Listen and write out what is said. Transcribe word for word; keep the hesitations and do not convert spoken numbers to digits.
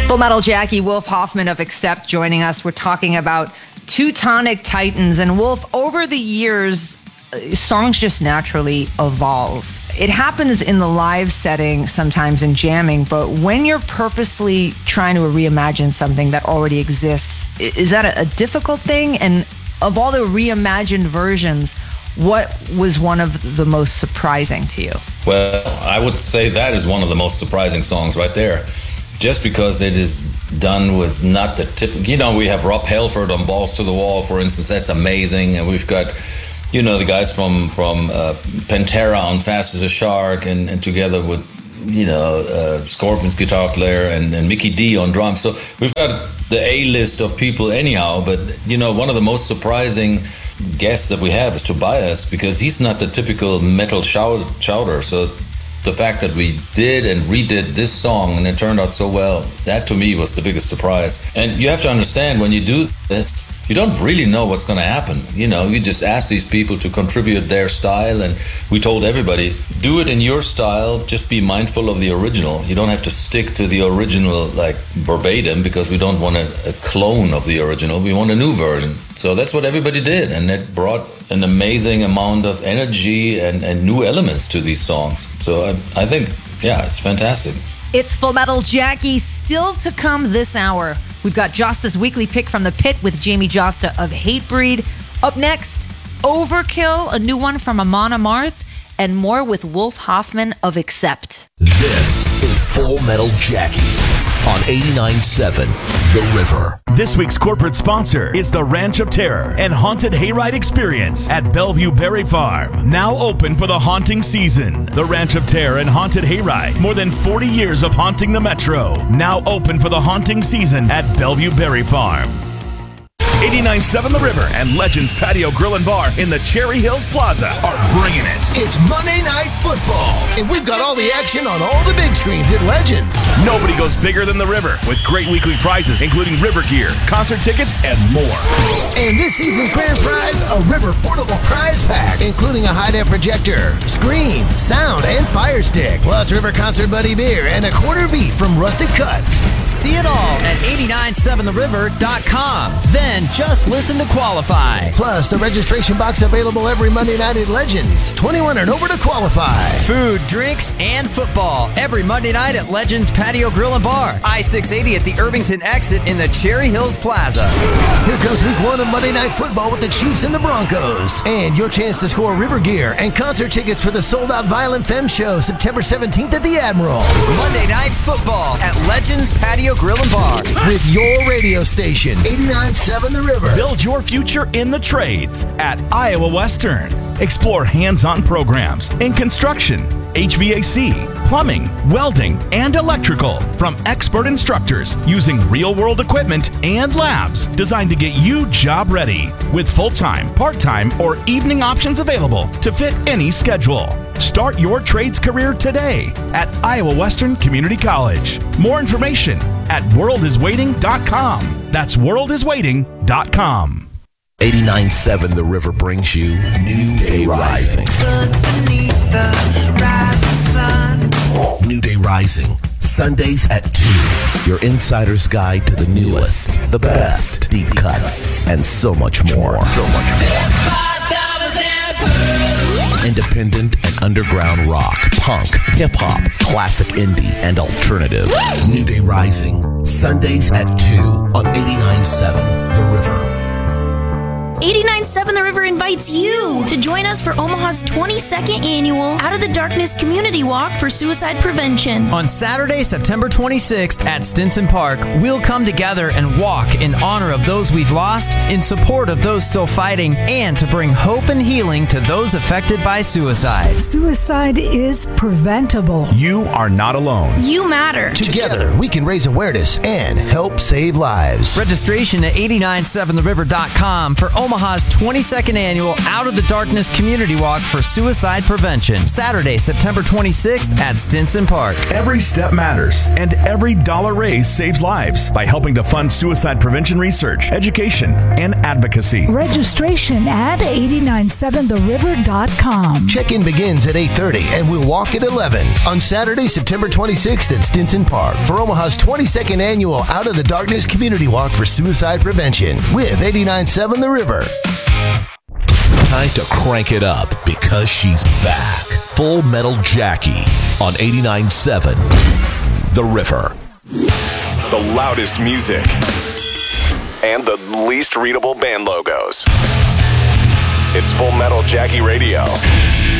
Full Metal Jackie, Wolf Hoffman of Accept joining us. We're talking about Teutonic Titans. And Wolf, over the years, songs just naturally evolve. It happens in the live setting, sometimes in jamming, but when you're purposely trying to reimagine something that already exists, is that a, a difficult thing? And of all the reimagined versions, what was one of the most surprising to you? Well, I would say that is one of the most surprising songs right there. Just because it is done with not the tip. You know, we have Rob Halford on Balls to the Wall, for instance. That's amazing. And we've got, you know, the guys from, from uh, Pantera on Fast as a Shark, and, and together with, you know, uh, Scorpions guitar player and, and Mickey D on drums. So we've got the A-list of people anyhow. But, you know, one of the most surprising guests that we have is Tobias, because he's not the typical metal shout- shouter. So the fact that we did and redid this song and it turned out so well, that to me was the biggest surprise. And you have to understand, when you do this, you don't really know what's going to happen. You know, you just ask these people to contribute their style, and we told everybody, do it in your style, just be mindful of the original. You don't have to stick to the original like verbatim, because we don't want a, a clone of the original. We want a new version. So that's what everybody did, and it brought an amazing amount of energy and, and new elements to these songs. So I, I think, yeah, it's fantastic. It's Full Metal Jackie, still to come this hour. We've got Josta's weekly pick from the pit with Jamie Josta of Hatebreed. Up next, Overkill, a new one from Amon Amarth, and more with Wolf Hoffman of Accept. This is Full Metal Jackie on eighty-nine point seven The River. This week's corporate sponsor is the Ranch of Terror and Haunted Hayride Experience at Bellevue Berry Farm. Now open for the haunting season. The Ranch of Terror and Haunted Hayride. More than forty years of haunting the Metro. Now open for the haunting season at Bellevue Berry Farm. eighty-nine point seven The River and Legends Patio Grill and Bar in the Cherry Hills Plaza are bringing it. It's Monday Night Football, and we've got all the action on all the big screens at Legends. Nobody goes bigger than The River, with great weekly prizes, including River gear, concert tickets, and more. And this season's grand prize, a River portable prize pack, including a high-def projector, screen, sound, and fire stick, plus River Concert Buddy beer and a quarter beef from Rustic Cuts. See it all at eighty-nine seven the river dot com. Then just listen to qualify. Plus, the registration box available every Monday night at Legends. twenty-one and over to qualify. Food, drinks, and football every Monday night at Legends Patio Grill and Bar. I six eighty at the Irvington exit in the Cherry Hills Plaza. Here comes week one of Monday Night Football with the Chiefs and the Broncos. And your chance to score River gear and concert tickets for the sold-out Violent Femme show September seventeenth at the Admiral. Monday Night Football at Legends Patio Grill and Bar. With your radio station, eighty-nine point seven The River. Build your future in the trades at Iowa Western. Explore hands-on programs in construction, H V A C, plumbing, welding, and electrical from expert instructors using real-world equipment and labs designed to get you job ready with full-time, part-time, or evening options available to fit any schedule. Start your trades career today at Iowa Western Community College. More information at world is waiting dot com. That's world is waiting dot com. eighty-nine point seven The River brings you New Day Rising. New Day Rising, Sundays at two. Your insider's guide to the newest, the best, deep cuts, and so much more. So much more. Independent and underground rock, punk, hip-hop, classic indie, and alternative. New Day Rising, Sundays at two on eighty-nine point seven The River. eighty-nine point seven The River invites you to join us for Omaha's twenty-second annual Out of the Darkness Community Walk for Suicide Prevention. On Saturday, September twenty-sixth at Stinson Park, we'll come together and walk in honor of those we've lost, in support of those still fighting, and to bring hope and healing to those affected by suicide. Suicide is preventable. You are not alone. You matter. Together, we can raise awareness and help save lives. Registration at eighty-nine seven the river dot com for Omaha Omaha's twenty-second annual Out of the Darkness Community Walk for Suicide Prevention, Saturday, September twenty-sixth at Stinson Park. Every step matters, and every dollar raised saves lives by helping to fund suicide prevention research, education, and advocacy. Registration at eight nine seven the river dot com. Check-in begins at eight thirty and we'll walk at eleven on Saturday, September twenty-sixth at Stinson Park for Omaha's twenty-second annual Out of the Darkness Community Walk for Suicide Prevention with eighty-nine point seven The River. Time to crank it up because she's back. Full Metal Jackie on eighty-nine point seven The River. The loudest music and the least readable band logos. It's Full Metal Jackie Radio.